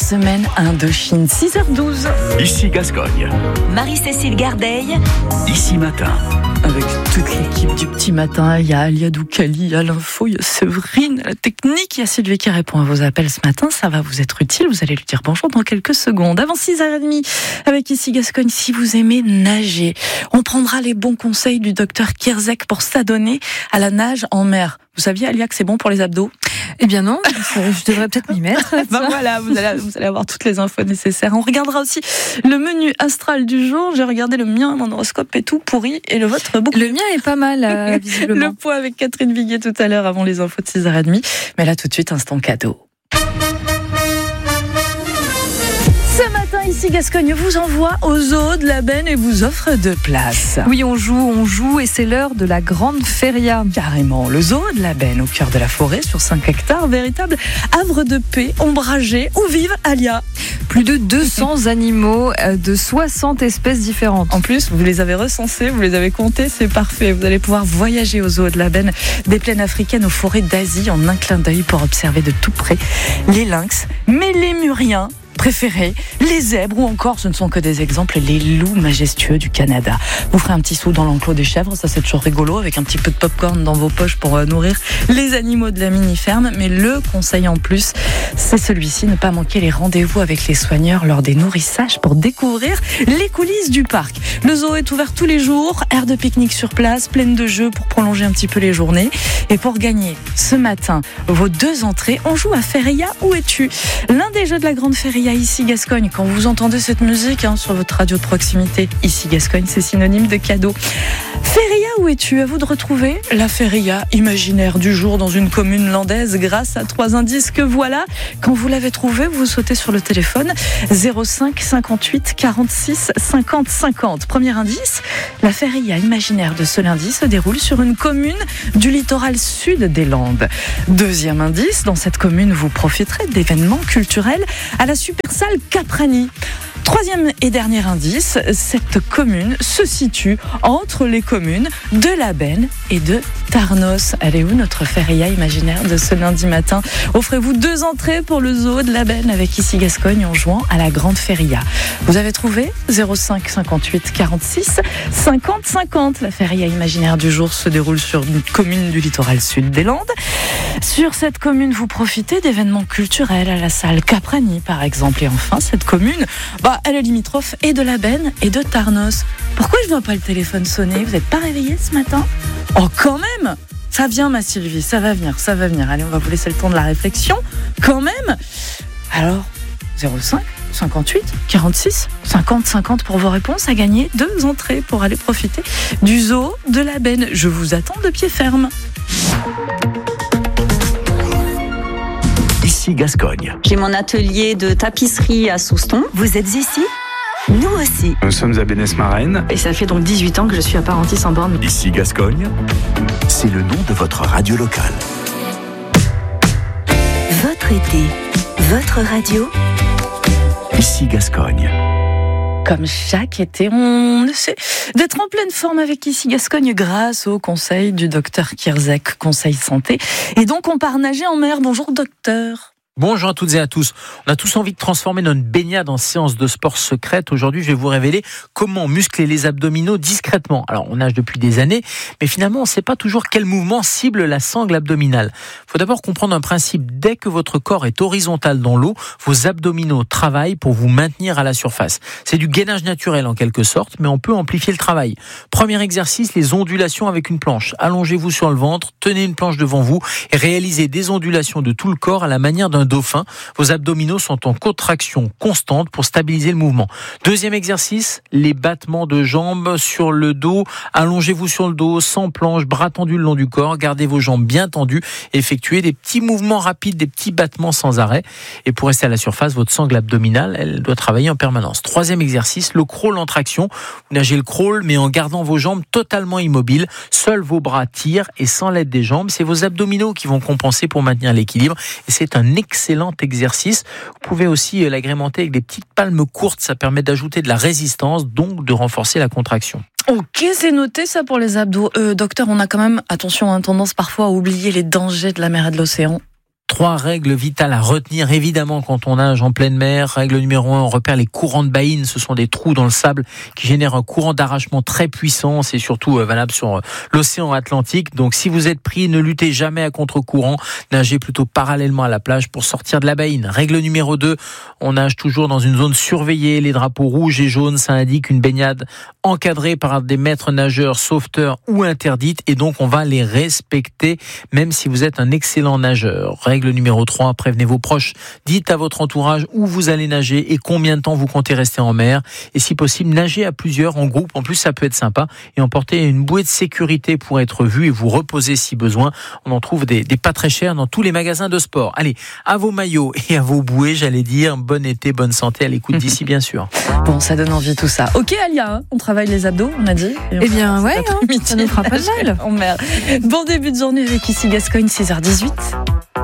semaine Indochine, 6h12. Ici Gascogne. Marie-Cécile Gardeil. Ici Matin. Avec toute l'équipe du Petit Matin, il y a Alia Doukali, il y a l'info, il y a Séverine, la technique, il y a Sylvie qui répond à vos appels ce matin. Ça va vous être utile, vous allez lui dire bonjour dans quelques secondes. Avant 6h30, avec Ici Gascogne, si vous aimez nager, on prendra les bons conseils du docteur Kierzek pour s'adonner à la nage en mer. Vous saviez, Alia, que c'est bon pour les abdos ? Eh bien non, je devrais peut-être m'y mettre. Voilà, vous allez avoir toutes les infos nécessaires. On regardera aussi le menu astral du jour. J'ai regardé le mien, mon horoscope est tout pourri, et le vôtre beaucoup. Le mien est pas mal, visiblement. Le point avec Catherine Viguier tout à l'heure avant les infos de 6h30. Mais là, tout de suite, instant cadeau. Ce matin, Ici Gascogne vous envoie au zoo de la Benne et vous offre 2 places. Oui, on joue et c'est l'heure de la grande feria. Carrément, le zoo de la Benne au cœur de la forêt sur 5 hectares, véritable havre de paix ombragé où vivent Alia. Plus de 200 animaux de 60 espèces différentes. En plus, vous les avez recensés, vous les avez comptés, c'est parfait. Vous allez pouvoir voyager au zoo de la Benne, des plaines africaines aux forêts d'Asie en un clin d'œil pour observer de tout près les lynx, mais les lémuriens préférés, les zèbres ou encore, ce ne sont que des exemples, les loups majestueux du Canada. Vous ferez un petit saut dans l'enclos des chèvres, ça c'est toujours rigolo, avec un petit peu de popcorn dans vos poches pour nourrir les animaux de la mini-ferme. Mais le conseil en plus, c'est celui-ci, ne pas manquer les rendez-vous avec les soigneurs lors des nourrissages pour découvrir les coulisses du parc. Le zoo est ouvert tous les jours, aire de pique-nique sur place, pleine de jeux pour prolonger un petit peu les journées. Et pour gagner ce matin vos 2 entrées, on joue à Feria Où es-tu ? L'un des jeux de la grande Feria Ici Gascogne. Quand vous entendez cette musique sur votre radio de proximité, Ici Gascogne, c'est synonyme de cadeau. Feria Où es-tu ? À vous de retrouver la Feria imaginaire du jour dans une commune landaise grâce à 3 indices que voilà. Quand vous l'avez trouvé, vous sautez sur le téléphone 05 58 46 50 50. Premier indice, la Feria imaginaire de ce lundi se déroule sur une commune du littoral sud des Landes. Deuxième indice, dans cette commune, vous profiterez d'événements culturels à la super salle Caprani. Troisième et dernier indice, cette commune se situe entre les communes de la Benne et de Tarnos. Elle est où notre feria imaginaire de ce lundi matin ? Offrez-vous 2 entrées pour le zoo de la Benne avec Ici Gascogne en jouant à la grande feria. Vous avez trouvé 05 58 46 50 50. La feria imaginaire du jour se déroule sur une commune du littoral sud des Landes. Sur cette commune, vous profitez d'événements culturels à la salle Caprani par exemple. Et enfin, cette commune, elle est limitrophe et de la Benne et de Tarnos. Pourquoi je ne vois pas le téléphone sonner ? Vous n'êtes pas réveillés ce matin ? Oh, quand même ! Ça vient, ma Sylvie, ça va venir. Allez, on va vous laisser le temps de la réflexion. Quand même ! Alors, 05 58 46 50 50 pour vos réponses, à gagner 2 entrées pour aller profiter du zoo de la Benne. Je vous attends de pied ferme. Ici Gascogne. J'ai mon atelier de tapisserie à Souston. Vous êtes ici ? Nous aussi. Nous sommes à Bénès-Marennes. Et ça fait donc 18 ans que je suis apprenti sans borne. Ici Gascogne, c'est le nom de votre radio locale. Votre été, votre radio. Ici Gascogne. Comme chaque été, on essaie d'être en pleine forme avec Ici Gascogne grâce au conseil du docteur Kierzek, conseil santé. Et donc on part nager en mer. Bonjour docteur. Bonjour à toutes et à tous. On a tous envie de transformer notre baignade en séance de sport secrète. Aujourd'hui, je vais vous révéler comment muscler les abdominaux discrètement. Alors, on nage depuis des années, mais finalement, on ne sait pas toujours quel mouvement cible la sangle abdominale. Il faut d'abord comprendre un principe. Dès que votre corps est horizontal dans l'eau, vos abdominaux travaillent pour vous maintenir à la surface. C'est du gainage naturel en quelque sorte, mais on peut amplifier le travail. Premier exercice, les ondulations avec une planche. Allongez-vous sur le ventre, tenez une planche devant vous et réalisez des ondulations de tout le corps à la manière d'un dauphin. Vos abdominaux sont en contraction constante pour stabiliser le mouvement. Deuxième exercice, les battements de jambes sur le dos. Allongez-vous sur le dos, sans planche, bras tendus le long du corps. Gardez vos jambes bien tendues. Effectuez des petits mouvements rapides, des petits battements sans arrêt. Et pour rester à la surface, votre sangle abdominale, elle doit travailler en permanence. Troisième exercice, le crawl en traction. Vous nagez le crawl, mais en gardant vos jambes totalement immobiles. Seuls vos bras tirent et sans l'aide des jambes. C'est vos abdominaux qui vont compenser pour maintenir l'équilibre. Et c'est un excellent exercice. Vous pouvez aussi l'agrémenter avec des petites palmes courtes. Ça permet d'ajouter de la résistance, donc de renforcer la contraction. Ok, c'est noté ça pour les abdos. Docteur, on a quand même, attention, tendance parfois à oublier les dangers de la mer et de l'océan. 3 règles vitales à retenir évidemment quand on nage en pleine mer. Règle numéro 1, on repère les courants de baïne. Ce sont des trous dans le sable qui génèrent un courant d'arrachement très puissant. C'est surtout valable sur l'océan Atlantique. Donc si vous êtes pris, ne luttez jamais à contre-courant. Nagez plutôt parallèlement à la plage pour sortir de la baïne. Règle numéro 2, on nage toujours dans une zone surveillée. Les drapeaux rouges et jaunes, ça indique une baignade encadrée par des maîtres nageurs, sauveteurs ou interdite. Et donc on va les respecter même si vous êtes un excellent nageur. Règle numéro 3, prévenez vos proches. Dites à votre entourage où vous allez nager et combien de temps vous comptez rester en mer. Et si possible, nagez à plusieurs, en groupe. En plus, ça peut être sympa. Et emportez une bouée de sécurité pour être vu et vous reposer si besoin. On en trouve des pas très chers dans tous les magasins de sport. Allez, à vos maillots et à vos bouées, j'allais dire, bon été, bonne santé à l'écoute d'ici, bien sûr. Bon, ça donne envie tout ça. Ok, Alia, on travaille les abdos, on a dit. Eh bien, ouais, ça nous fera pas de mal. En mer. Bon début de journée avec ici Gascogne, 6h18.